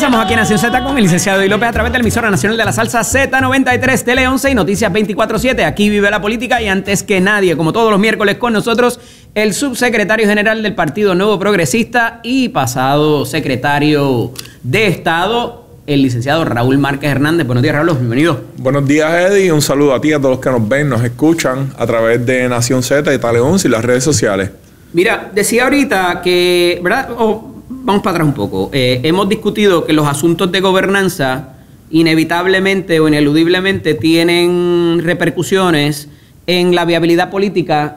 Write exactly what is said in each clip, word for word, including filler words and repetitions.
Regresamos aquí en Nación Z con el licenciado Eddie López a través de la emisora nacional de la salsa Z noventa y tres, Tele once y Noticias veinticuatro siete. Aquí vive la política y antes que nadie, como todos los miércoles con nosotros, el subsecretario general del Partido Nuevo Progresista y pasado secretario de Estado, el licenciado Raúl Márquez Hernández. Buenos días, Raúl, bienvenido. Buenos días, Eddie. Un saludo a ti y a todos los que nos ven, nos escuchan a través de Nación Z y Tele once y las redes sociales. Mira, decía ahorita que, ¿verdad? Oh, vamos para atrás un poco. Eh, hemos discutido que los asuntos de gobernanza inevitablemente o ineludiblemente tienen repercusiones en la viabilidad política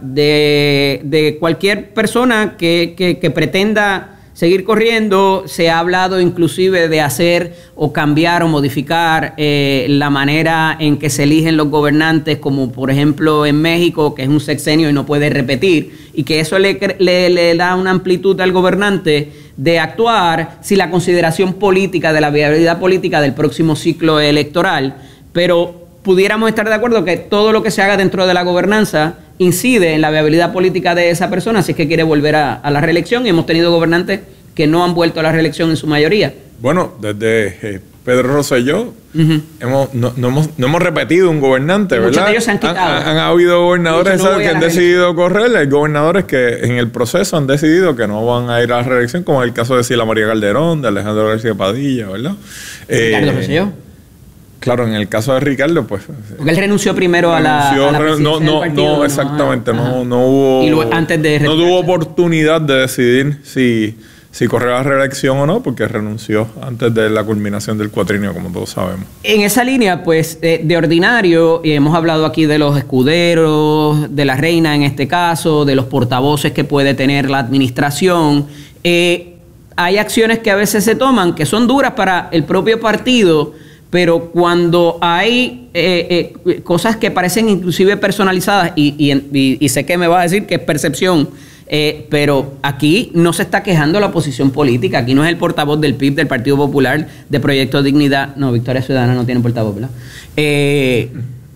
de, de cualquier persona que, que, que pretenda seguir corriendo. Se ha hablado inclusive de hacer o cambiar o modificar eh, la manera en que se eligen los gobernantes, como por ejemplo en México, que es un sexenio y no puede repetir, y que eso le, le, le da una amplitud al gobernante de actuar sin la consideración política, de la viabilidad política del próximo ciclo electoral. Pero pudiéramos estar de acuerdo que todo lo que se haga dentro de la gobernanza incide en la viabilidad política de esa persona si es que quiere volver a, a la reelección, y hemos tenido gobernantes que no han vuelto a la reelección en su mayoría. Bueno, desde eh, Pedro Rosselló uh-huh. hemos, no, no, hemos, no hemos repetido un gobernante, y ¿verdad? Muchos de ellos se han quitado. Han, han, han habido gobernadores no que han decidido correr, hay gobernadores que en el proceso han decidido que no van a ir a la reelección, como es el caso de Sila María Calderón, de Alejandro García Padilla, ¿verdad? Ricardo eh, Rosselló. Claro, en el caso de Ricardo, pues... Porque él renunció primero renunció, a la, a la presidencia no, no, del partido. No, exactamente. No, no, no hubo... Y luego, antes de no tuvo oportunidad de decidir si, si correr la reelección o no, porque renunció antes de la culminación del cuatrenio, como todos sabemos. En esa línea, pues, de, de ordinario, y hemos hablado aquí de los escuderos, de la reina en este caso, de los portavoces que puede tener la administración. Eh, hay acciones que a veces se toman que son duras para el propio partido, pero cuando hay eh, eh, cosas que parecen inclusive personalizadas, y, y, y, y sé que me vas a decir que es percepción, eh, pero aquí no se está quejando la oposición política, aquí no es el portavoz del P I B, del Partido Popular, de Proyecto Dignidad, no, Victoria Ciudadana no tiene portavoz, ¿verdad? Eh,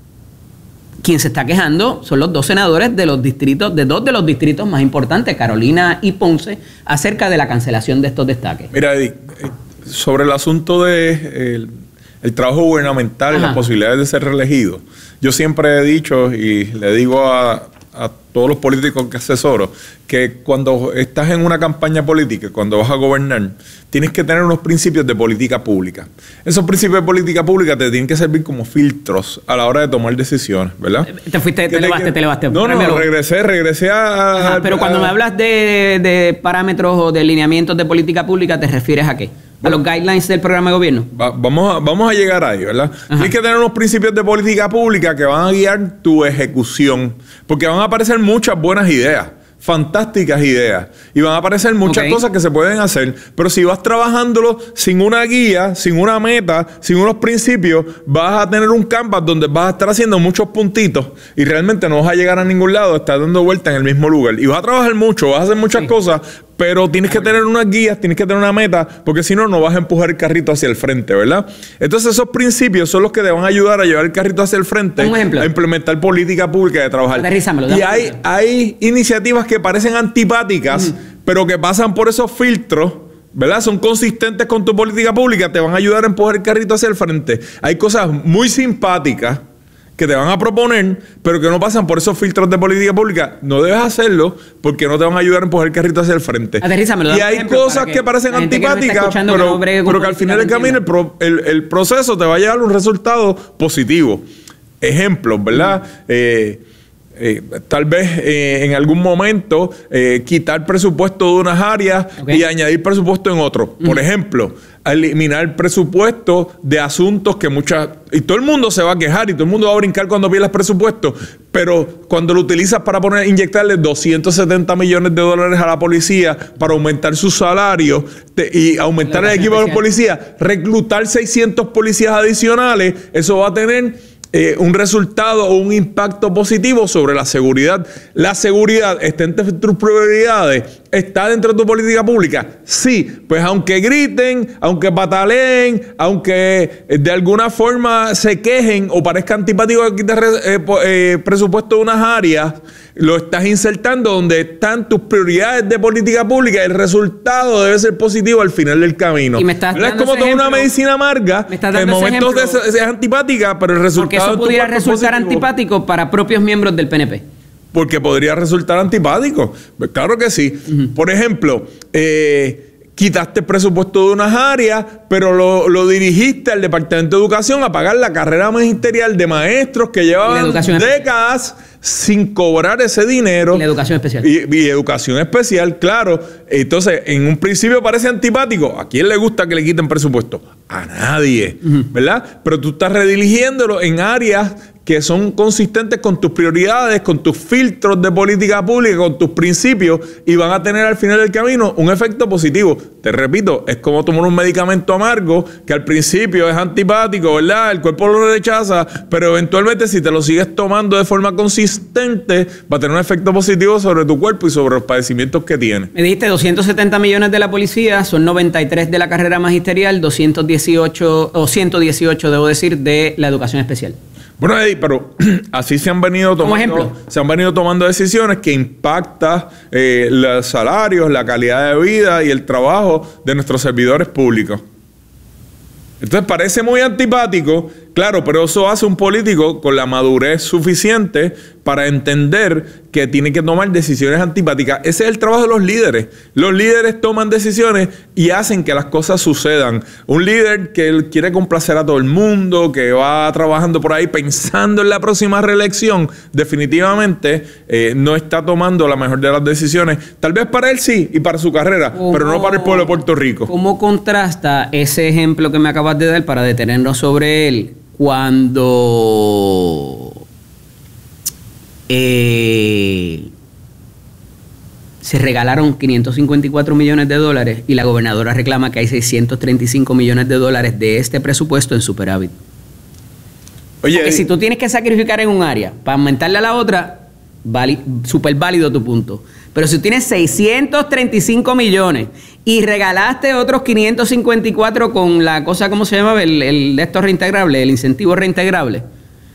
quien se está quejando son los dos senadores de los distritos, de dos de los distritos más importantes, Carolina y Ponce, acerca de la cancelación de estos destaques. Mira, Eddie, sobre el asunto de... Eh, el trabajo gubernamental Ajá. y las posibilidades de ser reelegido. Yo siempre he dicho y le digo a, a todos los políticos que asesoro que cuando estás en una campaña política, cuando vas a gobernar, tienes que tener unos principios de política pública. Esos principios de política pública te tienen que servir como filtros a la hora de tomar decisiones, ¿verdad? Te fuiste, te elevaste, te, te elevaste. No, no, no, regresé, regresé a... Ajá, a pero a, cuando me hablas de, de parámetros o de lineamientos de política pública, ¿te refieres a qué? ¿A los guidelines del programa de gobierno? Va, vamos, a, vamos a llegar ahí, ¿verdad? Ajá. Tienes que tener unos principios de política pública que van a guiar tu ejecución, porque van a aparecer muchas buenas ideas, fantásticas ideas, y van a aparecer muchas okay. cosas que se pueden hacer, pero si vas trabajándolo sin una guía, sin una meta, sin unos principios, vas a tener un canvas donde vas a estar haciendo muchos puntitos y realmente no vas a llegar a ningún lado, estás dando vueltas en el mismo lugar. Y vas a trabajar mucho, vas a hacer muchas sí. cosas, pero tienes que tener unas guías, tienes que tener una meta, porque si no, no vas a empujar el carrito hacia el frente, ¿verdad? Entonces esos principios son los que te van a ayudar a llevar el carrito hacia el frente, un ejemplo. A implementar política pública de trabajar. Aterrízamelo, y hay, hay iniciativas que parecen antipáticas, uh-huh. pero que pasan por esos filtros, ¿verdad? Son consistentes con tu política pública, te van a ayudar a empujar el carrito hacia el frente. Hay cosas muy simpáticas que te van a proponer, pero que no pasan por esos filtros de política pública. No debes hacerlo porque no te van a ayudar a empujar el carrito hacia el frente. Aterrízamelo, y hay cosas que, que parecen antipáticas, que no pero, que pero que al final del camino el, pro, el, el proceso te va a llevar a un resultado positivo. Ejemplos, ¿verdad? Mm. Eh, Eh, tal vez eh, en algún momento eh, quitar presupuesto de unas áreas okay. y añadir presupuesto en otro. Uh-huh. Por ejemplo, eliminar presupuesto de asuntos que muchas... Y todo el mundo se va a quejar y todo el mundo va a brincar cuando pierdas presupuesto, pero cuando lo utilizas para poner, inyectarle doscientos setenta millones de dólares a la policía para aumentar sus salarios te, y aumentar el equipo de la policía, reclutar seiscientos policías adicionales, eso va a tener... Eh, un resultado o un impacto positivo sobre la seguridad. La seguridad está entre tus prioridades. está dentro de tu política pública. Sí, pues aunque griten, aunque pataleen, aunque de alguna forma se quejen o parezca antipático que quites eh, eh, presupuesto de unas áreas, lo estás insertando donde están tus prioridades de política pública. El resultado debe ser positivo al final del camino. Y me estás no es como toda una medicina amarga, que en momentos de, es antipática, pero el resultado... Porque eso pudiera resultar antipático para propios miembros del P N P. Porque podría resultar antipático. Pues claro que sí. Uh-huh. Por ejemplo, eh... quitaste el presupuesto de unas áreas, pero lo, lo dirigiste al Departamento de Educación a pagar la carrera magisterial de maestros que llevaban décadas sin cobrar ese dinero. Y la educación especial. Y, y educación especial, claro. Entonces, en un principio parece antipático. ¿A quién le gusta que le quiten presupuesto? A nadie, uh-huh. ¿verdad? Pero tú estás redirigiéndolo en áreas que son consistentes con tus prioridades, con tus filtros de política pública, con tus principios, y van a tener al final del camino un efecto positivo. Te repito, es como tomar un medicamento amargo que al principio es antipático, ¿verdad? El cuerpo lo rechaza, pero eventualmente si te lo sigues tomando de forma consistente, va a tener un efecto positivo sobre tu cuerpo y sobre los padecimientos que tiene. Me dijiste doscientos setenta millones de la policía, son noventa y tres de la carrera magisterial, doscientos dieciocho, o ciento dieciocho, debo decir, de la educación especial. Bueno, Eddie, pero así se han venido tomando, se han venido tomando decisiones que impactan eh, los salarios, la calidad de vida y el trabajo de nuestros servidores públicos. Entonces parece muy antipático, claro, pero eso hace un político con la madurez suficiente para entender que tiene que tomar decisiones antipáticas. Ese es el trabajo de los líderes. Los líderes toman decisiones y hacen que las cosas sucedan. Un líder que quiere complacer a todo el mundo, que va trabajando por ahí pensando en la próxima reelección, definitivamente eh, no está tomando la mejor de las decisiones. Tal vez para él sí y para su carrera, ¿Cómo, pero no para el pueblo de Puerto Rico. ¿Cómo contrasta ese ejemplo que me acabas de dar para detenernos sobre él cuando... Eh, se regalaron quinientos cincuenta y cuatro millones de dólares y la gobernadora reclama que hay seiscientos treinta y cinco millones de dólares de este presupuesto en superávit? Oye, Porque si tú tienes que sacrificar en un área para aumentarle a la otra, vali, súper válido tu punto. Pero si tú tienes seiscientos treinta y cinco millones y regalaste otros quinientos cincuenta y cuatro con la cosa, ¿cómo se llama? El, el de estos reintegrable, el incentivo reintegrable.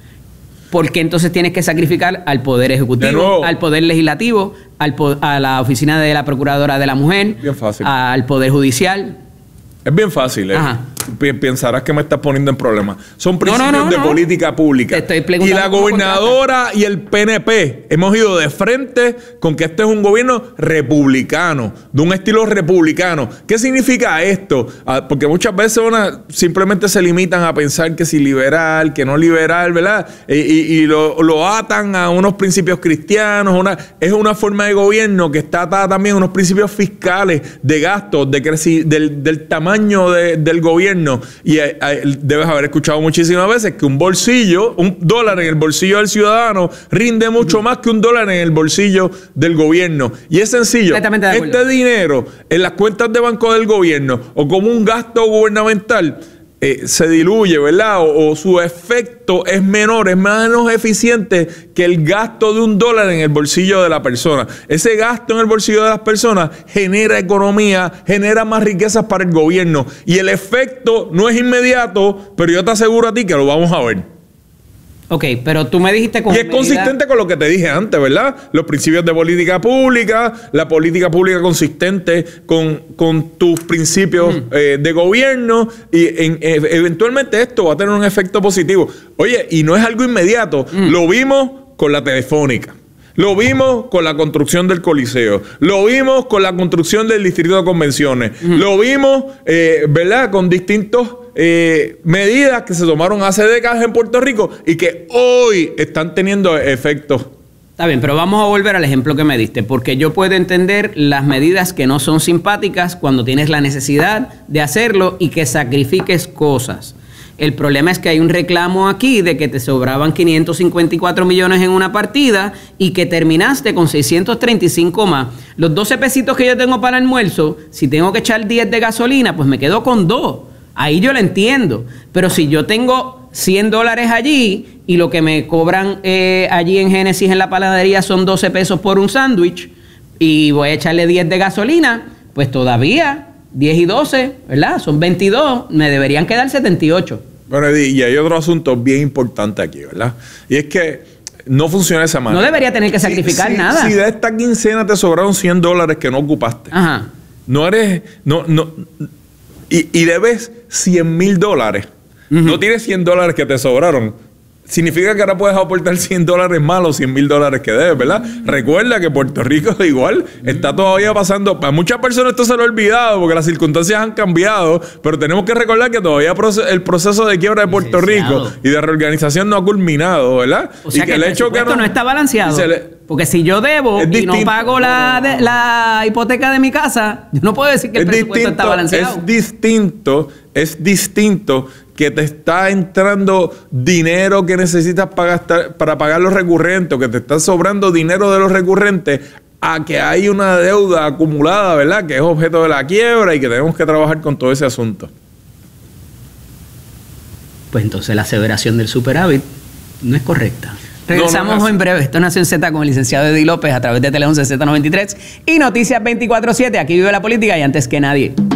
¿Por qué entonces tienes que sacrificar al Poder Ejecutivo, al Poder Legislativo, al, a la Oficina de la Procuradora de la Mujer, al Poder Judicial? Es bien fácil, ¿eh? Ajá. Pensarás que me estás poniendo en problemas. Son principios no, no, no, de no. política pública. Te estoy y la gobernadora y el P N P hemos ido de frente con que este es un gobierno republicano, de un estilo republicano. ¿Qué significa esto? Ah, porque muchas veces una simplemente se limitan a pensar que si liberal, que no liberal, ¿verdad? Y, y, y lo, lo atan a unos principios cristianos. Una, es una forma de gobierno que está atada también a unos principios fiscales, de gastos, de creci del, del tamaño de, del gobierno. Y eh, eh, debes haber escuchado muchísimas veces que un bolsillo, un dólar en el bolsillo del ciudadano rinde mucho más que un dólar en el bolsillo del gobierno. Y es sencillo, este dinero en las cuentas de banco del gobierno o como un gasto gubernamental eh, se diluye, ¿verdad? O, o su efecto es menor, es menos eficiente que el gasto de un dólar en el bolsillo de la persona. Ese gasto en el bolsillo de las personas genera economía, genera más riquezas para el gobierno. Y el efecto no es inmediato, pero yo te aseguro a ti que lo vamos a ver. Ok, pero tú me dijiste con Y es medida... consistente con lo que te dije antes, ¿verdad? Los principios de política pública, la política pública consistente con, con tus principios mm. eh, de gobierno y en, eh, eventualmente esto va a tener un efecto positivo. Oye, y no es algo inmediato. Mm. Lo vimos con la Telefónica. Lo vimos con la construcción del Coliseo. Lo vimos con la construcción del Distrito de Convenciones. Mm. Lo vimos, eh, ¿verdad? Con distintos... Eh, medidas que se tomaron hace décadas en Puerto Rico y que hoy están teniendo efectos. Está bien, pero vamos a volver al ejemplo que me diste, porque yo puedo entender las medidas que no son simpáticas cuando tienes la necesidad de hacerlo y que sacrifiques cosas. El problema es que hay un reclamo aquí de que te sobraban quinientos cincuenta y cuatro millones en una partida y que terminaste con seiscientos treinta y cinco más. Los doce pesitos que yo tengo para el almuerzo, si tengo que echar diez de gasolina, pues me quedo con dos. Ahí yo lo entiendo, pero si yo tengo cien dólares allí y lo que me cobran eh, allí en Génesis en la panadería son doce pesos por un sándwich, y voy a echarle diez de gasolina, pues todavía diez y doce, ¿verdad? Son veintidós, me deberían quedar setenta y ocho. Bueno, y hay otro asunto bien importante aquí, ¿verdad? Y es que no funciona de esa manera. No debería tener que sacrificar si, si, nada. Si de esta quincena te sobraron cien dólares que no ocupaste, ajá, no eres, no, no, y, y debes cien mil dólares, uh-huh. no tienes cien dólares que te sobraron. Significa que ahora puedes aportar cien dólares más los cien mil dólares que debes, ¿verdad? Recuerda que Puerto Rico igual está todavía pasando... A muchas personas esto se lo ha olvidado porque las circunstancias han cambiado, pero tenemos que recordar que todavía el proceso de quiebra de Puerto Rico y de reorganización no ha culminado, ¿verdad? O sea y que, que el, el hecho que no, no está balanceado. Le, porque si yo debo y no pago la, de, la hipoteca de mi casa, yo no puedo decir que el presupuesto distinto, está balanceado. Es distinto, es distinto... que te está entrando dinero que necesitas para, gastar, para pagar los recurrentes, o que te está sobrando dinero de los recurrentes, a que hay una deuda acumulada, ¿verdad? Que es objeto de la quiebra y que tenemos que trabajar con todo ese asunto. Pues entonces la aseveración del superávit no es correcta. Regresamos no, no, en breve. Esto es Nación Z con el licenciado Eddie López a través de Tele once Z noventa y tres y Noticias veinticuatro siete. Aquí vive la política y antes que nadie.